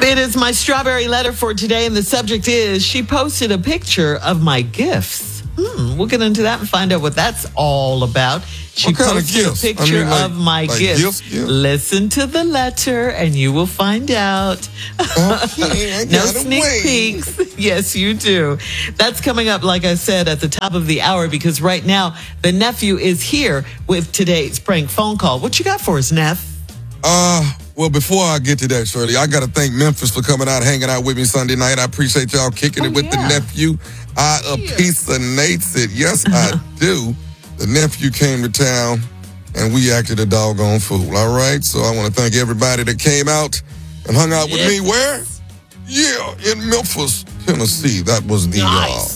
It is my strawberry letter for today, and the subject is she posted a picture of my gifts. We'll get into that and find out what that's all about. She What kind of posted gifts? a picture of my gifts. Gifts? Listen to the letter, and you will find out. Okay, I No gotta sneak wait. peeks. Yes, you do. That's coming up, like I said, at the top of the hour, because right now the nephew is here with today's prank phone call. What you got for us, Neff? Well, before I get to that, Shirley, I got to thank Memphis for coming out, hanging out with me Sunday night. I appreciate y'all kicking it with the nephew. I appreciate it. Yes, I do. The nephew came to town, and we acted a doggone fool, all right? So I want to thank everybody that came out and hung out with me. Where? Yeah, in Memphis, Tennessee. That was the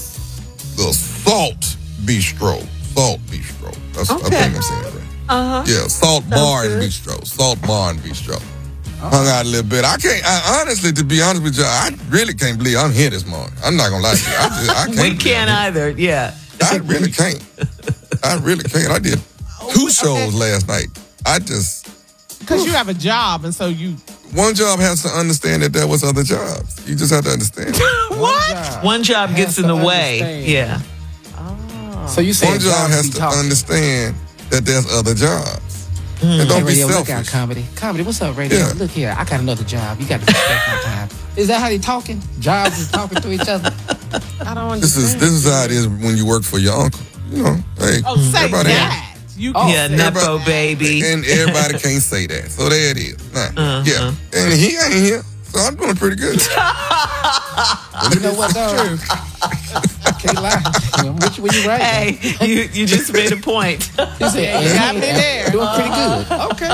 Salt Bistro. Salt Bistro. That's, I think I'm saying it right. Yeah, Salt Bar and Bistro. Salt Bar and Bistro. Hung out a little bit. Honestly, to be honest with you, I really can't believe I'm here this morning. I'm not going to lie to you. I can't. We can't either, yeah. I really can't. I really can't. I did 2 shows last night. Because you have a job, and so you... One job has to understand that there was other jobs. You just have to understand. What? One job gets in the way. Yeah. So you say one job has to understand that there's other jobs. And don't be radio, selfish. look out, comedy. Comedy, what's up, radio? Yeah. Look here, I got another job. You got to respect my time. Is that how they talking? Jobs is talking to each other? I don't This understand. is how it is when you work for your uncle. You know, hey, Oh, say everybody, that. You can Yeah, say Nepo that. baby. and everybody can't say that. So there it is. Nah, yeah, and he ain't here, so I'm doing pretty good. You know what, though? I can't lie. I'm with you when you're right. Hey, you just made a point. You said, You got me there. doing pretty good. Okay.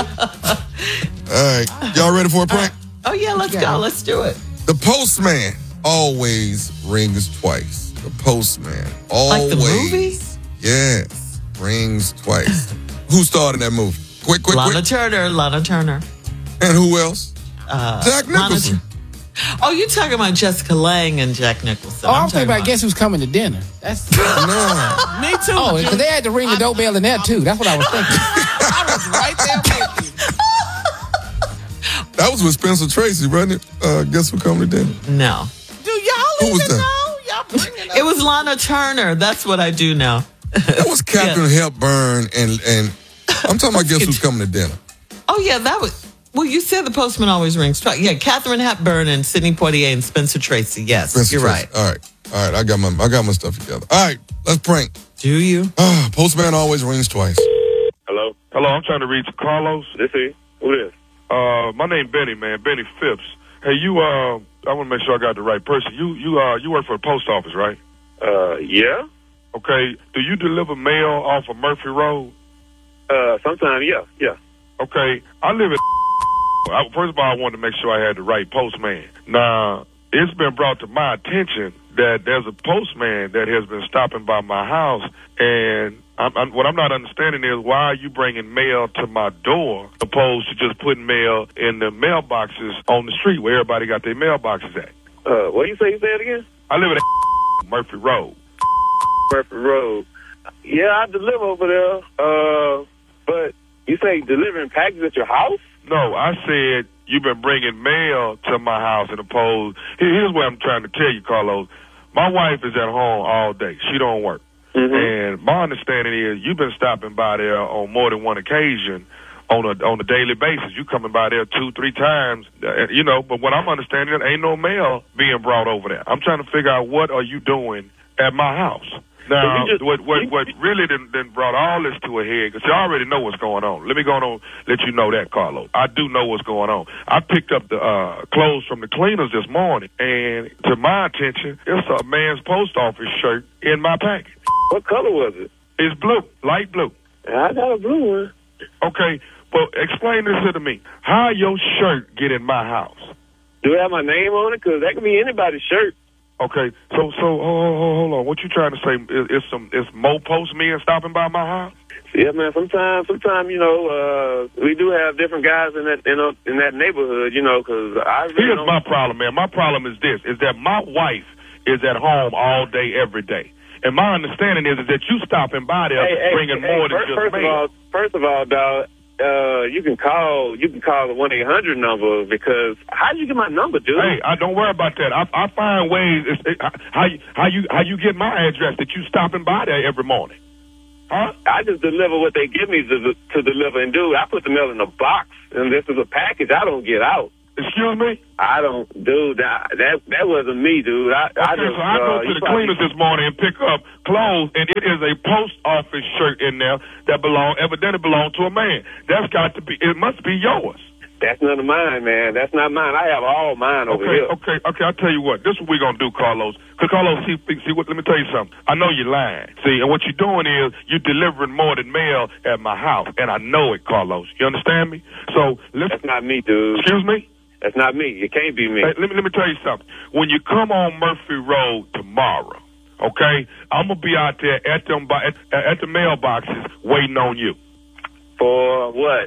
All right, y'all ready for a prank? Oh, yeah, let's go. Let's do it. The postman always rings twice. The postman Like always, the movie? yes, rings twice. Who started that movie? Quick, Lana Turner. And who else? Jack Lana Nicholson. Oh, you're talking about Jessica Lange and Jack Nicholson. Oh, I'm talking thinking about Guess Who's Coming to Dinner. That's No. Me too. Oh, because they had to ring the doorbell in that, too. That's what I was thinking. I was right there with you. That was with Spencer Tracy, wasn't it? Guess who coming to dinner? No. Do y'all Who was even that? know? Y'all bringing up. It was Lana Turner. That's what I do know. That was Catherine Hepburn and I'm talking about Guess Who's Coming to Dinner. Oh, yeah, that was... Well, you said the postman always rings twice. Yeah, Catherine Hepburn and Sidney Poitier and Spencer Tracy. Yes, Spencer you're Tracy. right. All right. I got my stuff together. All right, let's prank. Do you? Postman always rings twice. Hello, I'm trying to reach Carlos. This is who this? My name Benny, man, Benny Phipps. Hey, you, I want to make sure I got the right person. You work for the post office, right? Yeah. Okay. Do you deliver mail off of Murphy Road? Sometimes, yeah. Okay. I live in. First of all, I wanted to make sure I had the right postman. Now, it's been brought to my attention that there's a postman that has been stopping by my house, and what I'm not understanding is why are you bringing mail to my door opposed to just putting mail in the mailboxes on the street where everybody got their mailboxes at? What you say? You say it again? I live at Murphy Road. Murphy Road. Yeah, I deliver over there. But you say delivering packages at your house? No, I said you've been bringing mail to my house and opposed. Here's what I'm trying to tell you, Carlos. My wife is at home all day. She don't work. Mm-hmm. And my understanding is you've been stopping by there on more than one occasion on a daily basis. You coming by there 2-3 times, but what I'm understanding, ain't no mail being brought over there. I'm trying to figure out what are you doing at my house. Now, what really done brought all this to a head, because you already know what's going on. Let me go on and let you know that, Carlos. I do know what's going on. I picked up the clothes from the cleaners this morning, and to my attention, it's a man's post office shirt in my package. What color was it? It's blue, light blue. I got a blue one. Okay, but explain this to me. How your shirt get in my house? Do it have my name on it? Because that could be anybody's shirt. Okay, so hold on. What you trying to say? Is more postmen stopping by my house? Yeah, man. Sometimes, we do have different guys in that neighborhood, because I really Here's don't... my problem, man. My problem is this: is that my wife is at home all day, every day, and my understanding is that you stopping by there bringing more than just mail. First of all, dog, you can call the 1-800 number because how did you get my number, dude? Hey, don't worry about that. I find ways. How you get my address that you stopping by there every morning? Huh? I just deliver what they give me to deliver, and dude, I put the mail in a box, and this is a package I don't get out. Excuse me? I don't, dude. That wasn't me, dude. I go to the cleaners this morning and pick up clothes, and it is a post office shirt in there that evidently belonged to a man. That's got to be. It must be yours. That's none of mine, man. That's not mine. I have all mine over here. Okay. I'll tell you what. This is what we're gonna do, Carlos. Because Carlos, see what? Let me tell you something. I know you're lying. See, and what you're doing is you're delivering more than mail at my house, and I know it, Carlos. You understand me? So listen. That's not me, dude. Excuse me? That's not me. It can't be me. Hey, let me tell you something. When you come on Murphy Road tomorrow, okay, I'm gonna be out there at the mailboxes waiting on you. For what?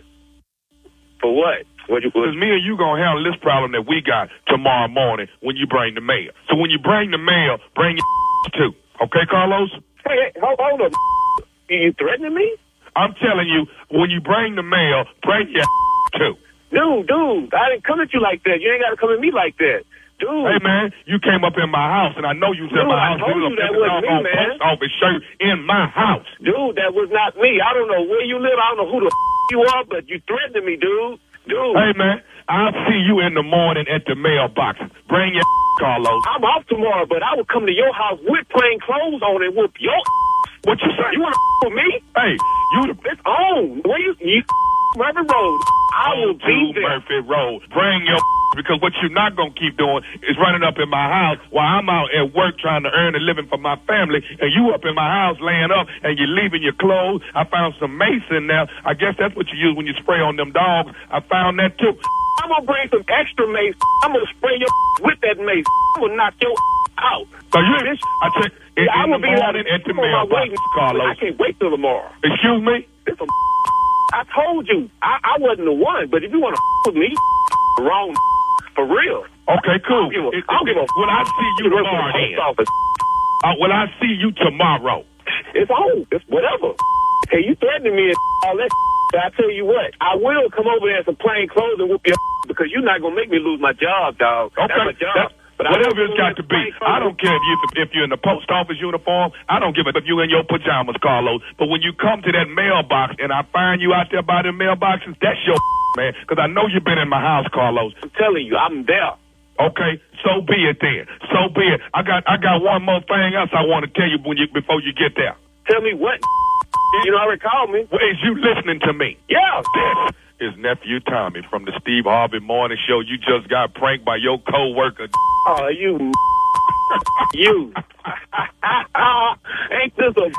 For what? Because me and you gonna handle this problem that we got tomorrow morning when you bring the mail. So when you bring the mail, bring your too. Okay, Carlos? Hey, hold on. Are you threatening me? I'm telling you, when you bring the mail, bring your too. Dude, I didn't come at you like that. You ain't got to come at me like that. Dude. Hey, man, you came up in my house, and I know you was in my house. I told you that wasn't me, man. Post office shirt in my house. Dude, that was not me. I don't know where you live. I don't know who the you are, but you threatening me, dude. Hey, man, I'll see you in the morning at the mailbox. Bring your Carlos. I'm off tomorrow, but I will come to your house with plain clothes on and whoop your What you say? You want to with me? Hey, It's on. Where you Murphy Road. I will be there. Murphy Road. Bring your because what you're not going to keep doing is running up in my house while I'm out at work trying to earn a living for my family, and you up in my house laying up, and you're leaving your clothes. I found some mace in there. I guess that's what you use when you spray on them dogs. I found that, too. I'm going to bring some extra mace. I'm going to spray your with that mace. I'm going to knock your out. So you, I check in the morning at the mailbox, Carlos. I can't wait till tomorrow. Excuse me? I told you, I wasn't the one, but if you want to with me, wrong, for real. Okay, cool. I don't give a When I see you tomorrow, when I see you tomorrow. It's on. It's whatever. Hey, you threatening me and all that. I tell you what, I will come over there in some plain clothes and whoop your because you're not going to make me lose my job, dog. Okay. That's my job. But whatever it's got to be. I don't care if you're in the post office uniform. I don't give a if you're in your pajamas, Carlos. But when you come to that mailbox and I find you out there by the mailboxes, that's your man. Because I know you've been in my house, Carlos. I'm telling you, I'm there. Okay, so be it then. So be it. I got one more thing else I want to tell you before you get there. Tell me what? You already called me. Well, is you listening to me? Yeah. This is Nephew Tommy from the Steve Harvey Morning Show. You just got pranked by your coworker. Oh, you. You. Ain't this a...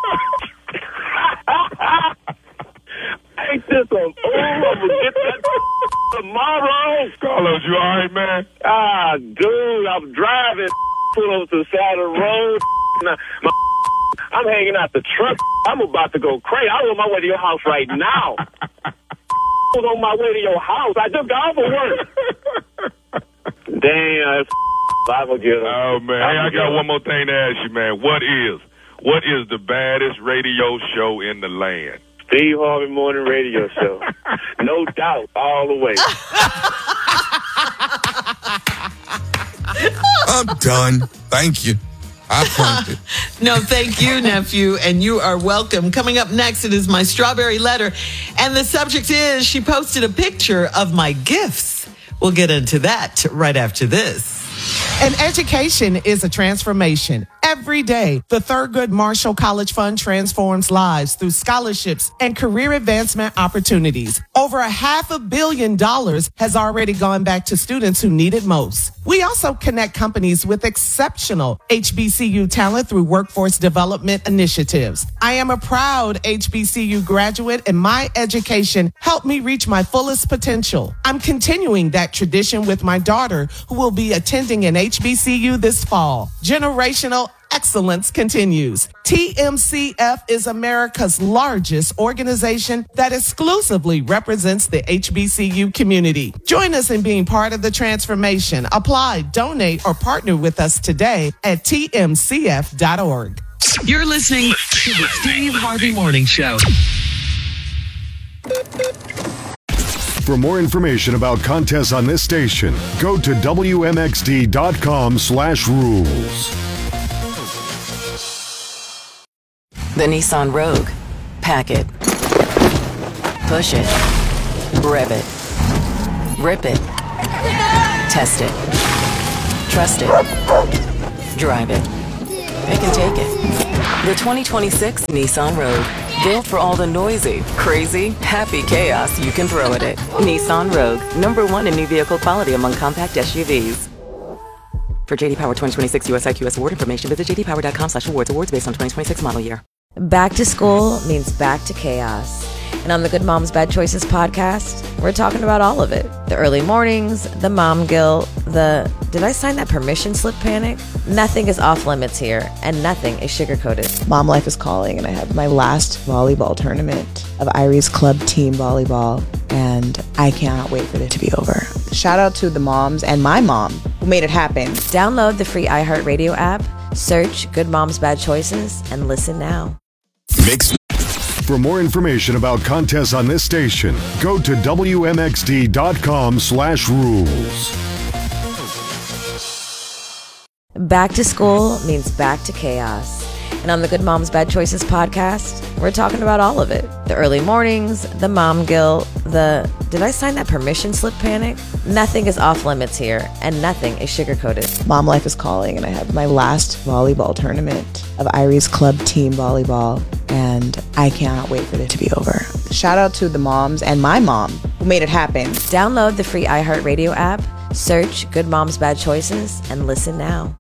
Ain't this a... Oh, I'm gonna get that tomorrow. Carlos, you all right, man? Dude, I'm driving. Pull over to the side of the road. I'm hanging out the truck. I'm about to go crazy. I'm on my way to your house right now. I was on my way to your house. I just got off of work. Damn, I will get him. Oh, man. Hey, I got one more thing to ask you, man. What is the baddest radio show in the land? Steve Harvey Morning Radio Show. No doubt, all the way. I'm done. Thank you. I punked it. No, thank you, nephew, and you are welcome. Coming up next, it is my strawberry letter, and the subject is she posted a picture of my gifts. We'll get into that right after this. And education is a transformation. Every day, the Thurgood Marshall College Fund transforms lives through scholarships and career advancement opportunities. Over $500 million has already gone back to students who need it most. We also connect companies with exceptional HBCU talent through workforce development initiatives. I am a proud HBCU graduate, and my education helped me reach my fullest potential. I'm continuing that tradition with my daughter, who will be attending an HBCU this fall. Generational excellence continues. TMCF is America's largest organization that exclusively represents the HBCU community. Join us in being part of the transformation. Apply, donate, or partner with us today at tmcf.org. You're listening to the Steve Harvey Morning Show. For more information about contests on this station, go to WMXD.com/rules. The Nissan Rogue. Pack it. Push it. Rev it. Rip it. Test it. Trust it. Drive it. It can take it. The 2026 Nissan Rogue. Built for all the noisy, crazy, happy chaos you can throw at it. Nissan Rogue. #1 in new vehicle quality among compact SUVs. For JD Power 2026 US IQS award information, visit jdpower.com/awards. Awards based on 2026 model year. Back to school means back to chaos. And on the Good Moms Bad Choices podcast, we're talking about all of it. The early mornings, the mom guilt, the did I sign that permission slip panic? Nothing is off limits here, and nothing is sugar-coated. Mom life is calling, and I have my last volleyball tournament of Irie's Club Team Volleyball, and I cannot wait for it to be over. Shout out to the moms and my mom who made it happen. Download the free iHeartRadio app, search Good Moms Bad Choices, and listen now. For more information about contests on this station, go to WMXD.com/rules. Back to school means back to chaos. And on the Good Moms Bad Choices podcast, we're talking about all of it. The early mornings, the mom guilt, the did I sign that permission slip panic? Nothing is off limits here, and nothing is sugar-coated. Mom life is calling, and I have my last volleyball tournament of Irie's Club Team Volleyball, and I cannot wait for it to be over. Shout out to the moms and my mom who made it happen. Download the free iHeartRadio app, search Good Moms Bad Choices, and listen now.